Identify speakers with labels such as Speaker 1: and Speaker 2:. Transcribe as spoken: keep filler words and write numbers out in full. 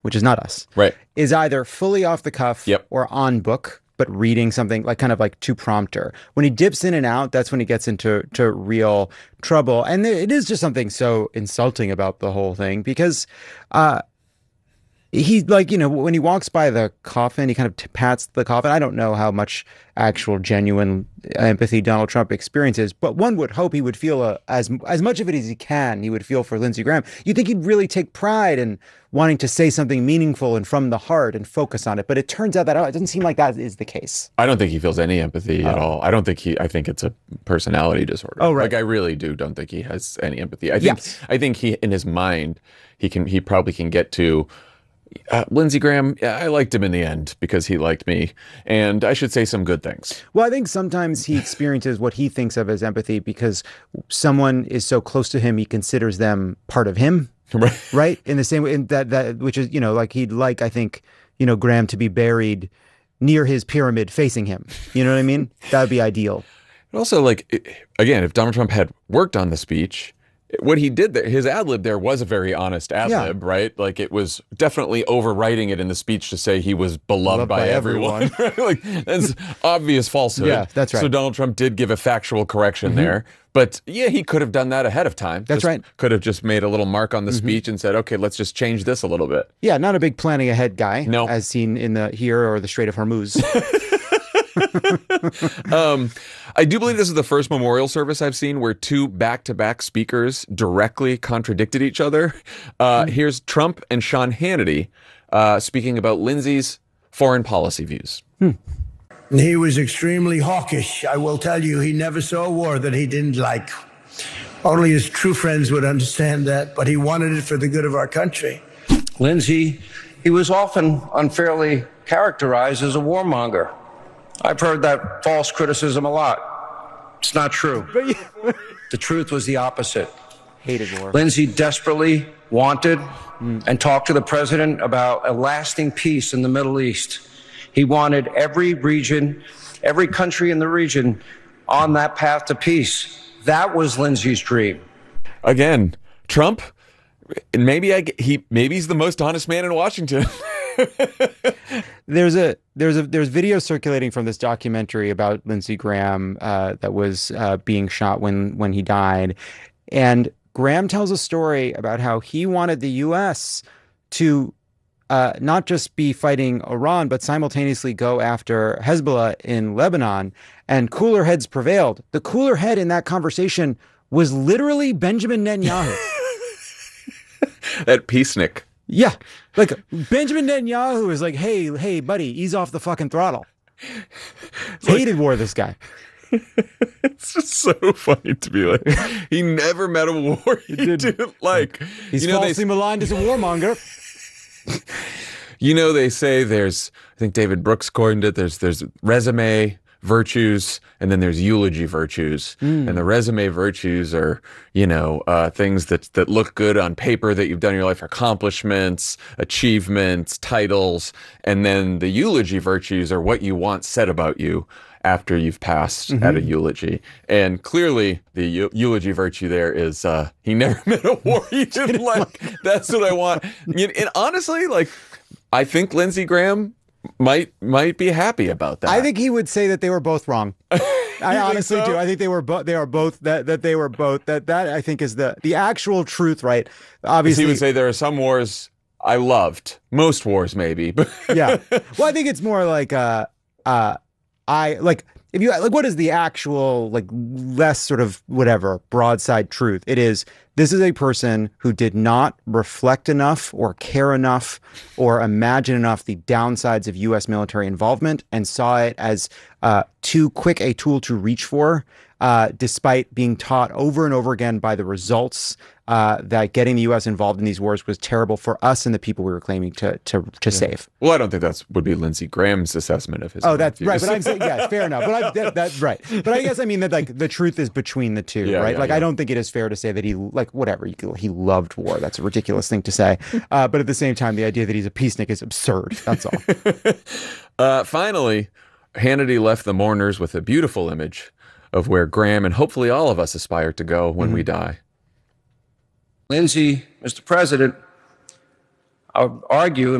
Speaker 1: which is not us,
Speaker 2: Right.
Speaker 1: is either fully off the cuff
Speaker 2: Yep.
Speaker 1: or on book, but reading something like kind of like to prompter. When he dips in and out, that's when he gets into to real trouble. And it is just something so insulting about the whole thing because uh, he like, you know, when he walks by the coffin, he kind of t- pats the coffin. I don't know how much actual genuine empathy Donald Trump experiences, but one would hope he would feel a, as as much of it as he can. He would feel for Lindsey Graham. You'd think he'd really take pride in wanting to say something meaningful and from the heart and focus on it. But it turns out that oh, it doesn't seem like that is the case.
Speaker 2: I don't think he feels any empathy at all. I don't think he, I think it's a personality disorder.
Speaker 1: Oh, right.
Speaker 2: Like I really do don't think he has any empathy. I think,
Speaker 1: Yes.
Speaker 2: I think he, in his mind, he can, he probably can get to, Uh, Lindsey Graham, yeah, I liked him in the end because he liked me, and I should say some good things.
Speaker 1: Well, I think sometimes he experiences what he thinks of as empathy because someone is so close to him, he considers them part of him.
Speaker 2: Right.
Speaker 1: Right. In the same way in that, that, which is, you know, like he'd like, I think, you know, Graham to be buried near his pyramid facing him. You know what I mean? That would be ideal.
Speaker 2: And also, like, it- again, if Donald Trump had worked on the speech, what he did there, his ad lib there was a very honest ad
Speaker 1: Yeah.
Speaker 2: lib, right? Like it was definitely overwriting it in the speech to say he was beloved
Speaker 1: Loved
Speaker 2: by,
Speaker 1: by
Speaker 2: everyone. right? Like that's obvious falsehood.
Speaker 1: Yeah, that's right.
Speaker 2: So Donald Trump did give a factual correction there. But yeah, he could have done that ahead of time.
Speaker 1: That's
Speaker 2: Just
Speaker 1: right.
Speaker 2: Could have just made a little mark on the speech and said, okay, let's just change this a little bit.
Speaker 1: Yeah. Not a big planning ahead guy.
Speaker 2: No.
Speaker 1: As seen in the here or the Strait of Hormuz.
Speaker 2: Um, I do believe this is the first memorial service I've seen where two back-to-back speakers directly contradicted each other. Uh, Here's Trump and Sean Hannity uh, speaking about Lindsey's foreign policy views.
Speaker 3: He was extremely hawkish. I will tell you, he never saw a war that he didn't like. Only his true friends would understand that, but he wanted it for the good of our country.
Speaker 4: Lindsay, he was often unfairly characterized as a warmonger. I've heard that false criticism a lot. It's not true. The truth was the opposite.
Speaker 1: Hated war.
Speaker 4: Lindsay desperately wanted and talked to the president about a lasting peace in the Middle East. He wanted every region, every country in the region on that path to peace. That was Lindsay's dream.
Speaker 2: Again, Trump, and maybe I, he maybe he's the most honest man in Washington.
Speaker 1: There's a there's a there's video circulating from this documentary about Lindsey Graham uh, that was uh, being shot when when he died, and Graham tells a story about how he wanted the U S to uh, not just be fighting Iran, but simultaneously go after Hezbollah in Lebanon, and cooler heads prevailed. The cooler head in that conversation was literally Benjamin Netanyahu.
Speaker 2: That peacenik.
Speaker 1: Yeah. Like Benjamin Netanyahu is like, hey, hey, buddy, ease off the fucking throttle. Hated war, this guy.
Speaker 2: It's just so funny to be like, he never met a war he didn't like.
Speaker 1: He's
Speaker 2: you know,
Speaker 1: falsely
Speaker 2: they,
Speaker 1: maligned as a warmonger.
Speaker 2: you know, they say there's, I think David Brooks coined it, there's there's resume virtues and then there's eulogy virtues.
Speaker 1: Mm.
Speaker 2: And the resume virtues are, you know, uh, things that, that look good on paper that you've done in your life, accomplishments, achievements, titles. And then the eulogy virtues are what you want said about you after you've passed
Speaker 1: Mm-hmm.
Speaker 2: at a eulogy. And clearly the eu- eulogy virtue there is uh, he never met a war he didn't like. That's what I want. And and honestly, like, I think Lindsey Graham might might be happy about that.
Speaker 1: I think he would say that they were both wrong. I honestly
Speaker 2: so?
Speaker 1: do. I think they were both. They are both that that they were both that that I think is the the actual truth, right? Obviously,
Speaker 2: he would say there are some wars I loved, most wars maybe, but
Speaker 1: yeah. Well, I think it's more like uh uh I like if you like what is the actual like less sort of whatever broadside truth? It is this is a person who did not reflect enough or care enough or imagine enough the downsides of U S military involvement and saw it as uh, too quick a tool to reach for, uh, despite being taught over and over again by the results uh, that getting the U S involved in these wars was terrible for us and the people we were claiming to to to yeah. save.
Speaker 2: Well, I don't think that's would be Lindsey Graham's assessment of his.
Speaker 1: Oh, that's
Speaker 2: views.
Speaker 1: right. But I'm saying, yeah, fair enough. But I, that, that's right. But I guess I mean that like the truth is between the two,
Speaker 2: Yeah,
Speaker 1: right?
Speaker 2: yeah,
Speaker 1: like
Speaker 2: yeah.
Speaker 1: I don't think it is fair to say that he like whatever he, he loved war. That's a ridiculous thing to say. Uh, but at the same time, the idea that he's a peacenik is absurd. That's all.
Speaker 2: uh, finally, Hannity left the mourners with a beautiful image of where Graham and hopefully all of us aspire to go when mm-hmm. we die.
Speaker 4: Lindsey, Mister President, uh, argue